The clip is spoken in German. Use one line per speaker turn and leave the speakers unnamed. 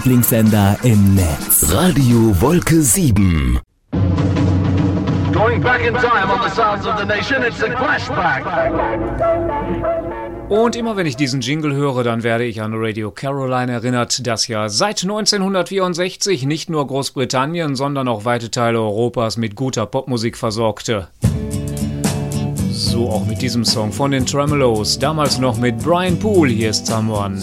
Lieblingssender im Netz.
Radio Wolke 7.
Going back in time on the sounds of the nation, it's a flashback.
Und immer wenn ich diesen Jingle höre, dann werde ich an Radio Caroline erinnert, das ja seit 1964 nicht nur Großbritannien, sondern auch weite Teile Europas mit guter Popmusik versorgte. So auch mit diesem Song von den Tremeloes, damals noch mit Brian Poole, hier ist Someone.